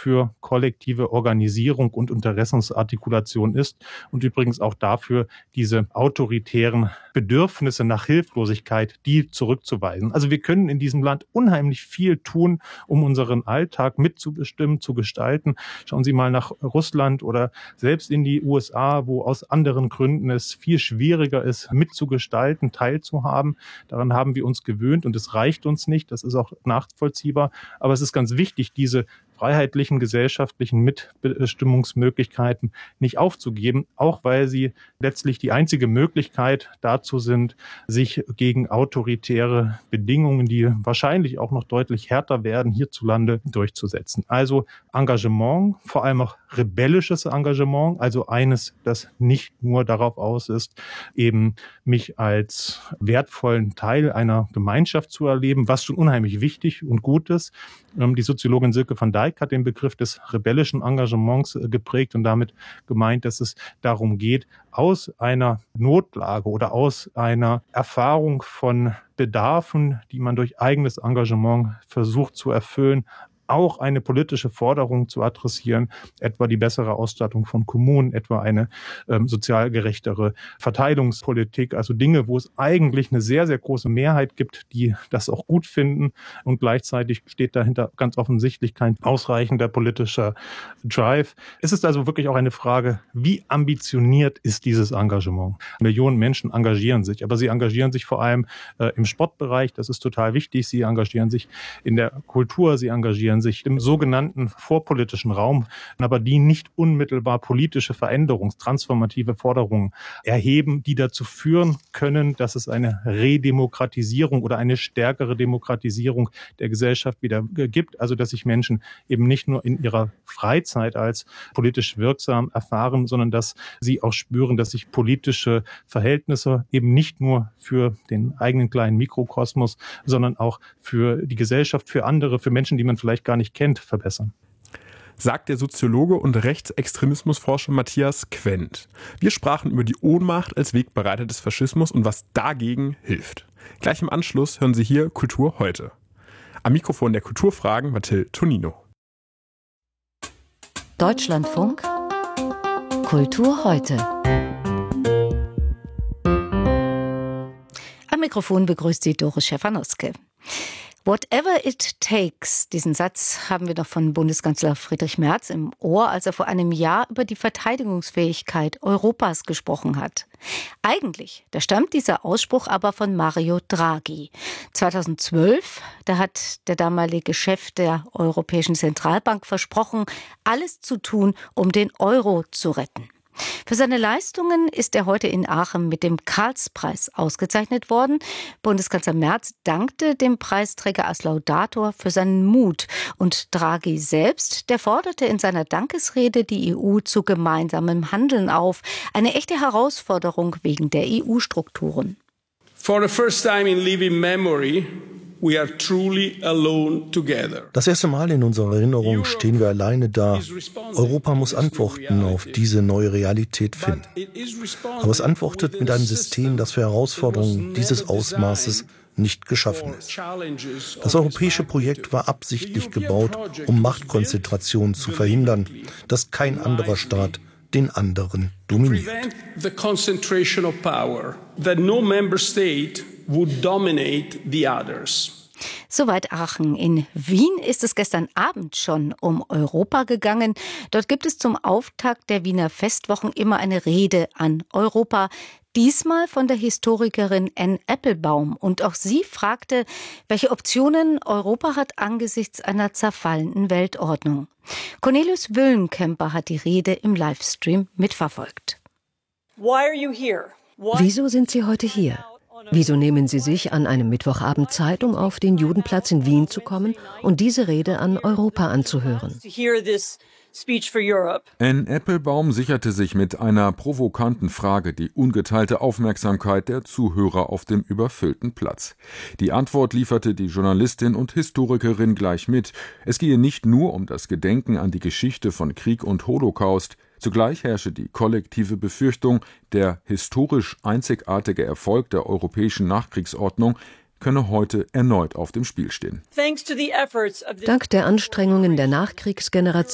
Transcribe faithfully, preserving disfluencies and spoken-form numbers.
für kollektive Organisierung und Interessensartikulation ist und übrigens auch dafür, diese autoritären Bedürfnisse nach Hilflosigkeit, die zurückzuweisen. Also wir können in diesem Land unheimlich viel tun, um unseren Alltag mitzubestimmen, zu gestalten. Schauen Sie mal nach Russland oder selbst in die U S A, wo aus anderen Gründen es viel schwieriger ist, mitzugestalten, teilzuhaben. Daran haben wir uns gewöhnt und es reicht uns nicht. Das ist auch nachvollziehbar. Aber es ist ganz wichtig, diese freiheitlichen gesellschaftlichen Mitbestimmungsmöglichkeiten nicht aufzugeben, auch weil sie letztlich die einzige Möglichkeit dazu sind, sich gegen autoritäre Bedingungen, die wahrscheinlich auch noch deutlich härter werden, hierzulande durchzusetzen. Also Engagement, vor allem auch rebellisches Engagement, also eines, das nicht nur darauf aus ist, eben mich als wertvollen Teil einer Gemeinschaft zu erleben, was schon unheimlich wichtig und gut ist. Die Soziologin Silke van Dijk hat den Begriff des rebellischen Engagements geprägt und damit gemeint, dass es darum geht, aus einer Notlage oder aus einer Erfahrung von Bedarfen, die man durch eigenes Engagement versucht zu erfüllen, auch eine politische Forderung zu adressieren, etwa die bessere Ausstattung von Kommunen, etwa eine ähm, sozial gerechtere Verteilungspolitik, also Dinge, wo es eigentlich eine sehr, sehr große Mehrheit gibt, die das auch gut finden und gleichzeitig steht dahinter ganz offensichtlich kein ausreichender politischer Drive. Es ist also wirklich auch eine Frage, wie ambitioniert ist dieses Engagement? Millionen Menschen engagieren sich, aber sie engagieren sich vor allem äh, im Sportbereich, das ist total wichtig, sie engagieren sich in der Kultur, sie engagieren sich im sogenannten vorpolitischen Raum, aber die nicht unmittelbar politische Veränderungs-, transformative Forderungen erheben, die dazu führen können, dass es eine Redemokratisierung oder eine stärkere Demokratisierung der Gesellschaft wieder gibt. Also dass sich Menschen eben nicht nur in ihrer Freizeit als politisch wirksam erfahren, sondern dass sie auch spüren, dass sich politische Verhältnisse eben nicht nur für den eigenen kleinen Mikrokosmos, sondern auch für die Gesellschaft, für andere, für Menschen, die man vielleicht gar nicht kennt, verbessern. Sagt der Soziologe und Rechtsextremismusforscher Matthias Quent. Wir sprachen über die Ohnmacht als Wegbereiter des Faschismus und was dagegen hilft. Gleich im Anschluss hören Sie hier Kultur heute. Am Mikrofon der Kulturfragen Mathilde Tonino. Deutschlandfunk Kultur heute. Am Mikrofon begrüßt Sie Doris Schäfer-Noske. Whatever it takes, diesen Satz haben wir noch von Bundeskanzler Friedrich Merz im Ohr, als er vor einem Jahr über die Verteidigungsfähigkeit Europas gesprochen hat. Eigentlich, da stammt dieser Ausspruch aber von Mario Draghi. zweitausendzwölf, da hat der damalige Chef der Europäischen Zentralbank versprochen, alles zu tun, um den Euro zu retten. Für seine Leistungen ist er heute in Aachen mit dem Karlspreis ausgezeichnet worden. Bundeskanzler Merz dankte dem Preisträger als Laudator für seinen Mut. Und Draghi selbst, der forderte in seiner Dankesrede die E U zu gemeinsamem Handeln auf. Eine echte Herausforderung wegen der E U-Strukturen. For the first time in living memory, we are truly alone together. Das erste Mal in unserer Erinnerung stehen wir alleine da. Europa muss Antworten auf diese neue Realität finden. Aber es antwortet mit einem System, das für Herausforderungen dieses Ausmaßes nicht geschaffen ist. Das europäische Projekt war absichtlich gebaut, um Machtkonzentration zu verhindern, dass kein anderer Staat den anderen dominiert. Would dominate the others. Soweit Aachen. In Wien ist es gestern Abend schon um Europa gegangen. Dort gibt es zum Auftakt der Wiener Festwochen immer eine Rede an Europa. Diesmal von der Historikerin Anne Applebaum. Und auch sie fragte, welche Optionen Europa hat angesichts einer zerfallenden Weltordnung. Cornelius Wüllenkemper hat die Rede im Livestream mitverfolgt. Wieso sind Sie heute hier? Wieso nehmen Sie sich an einem Mittwochabend Zeit, um auf den Judenplatz in Wien zu kommen und diese Rede an Europa anzuhören? Anne Applebaum sicherte sich mit einer provokanten Frage die ungeteilte Aufmerksamkeit der Zuhörer auf dem überfüllten Platz. Die Antwort lieferte die Journalistin und Historikerin gleich mit. Es gehe nicht nur um das Gedenken an die Geschichte von Krieg und Holocaust. Zugleich herrsche die kollektive Befürchtung, der historisch einzigartige Erfolg der europäischen Nachkriegsordnung könne heute erneut auf dem Spiel stehen. Dank der Anstrengungen der Nachkriegsgeneration